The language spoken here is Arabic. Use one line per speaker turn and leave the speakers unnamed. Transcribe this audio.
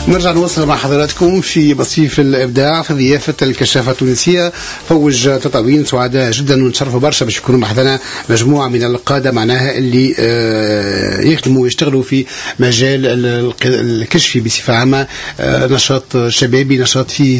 نرجع نوصل مع حضراتكم في بصيف الإبداع في ضيافة الكشافة التونسية فوج تطاوين. سعداء جدا ونشرفوا برشا باش يكونوا معنا مجموعة من القادة معناها اللي يخدموا ويشتغلوا في مجال الكشف بصفة عامة، نشاط شبابي، نشاط فيه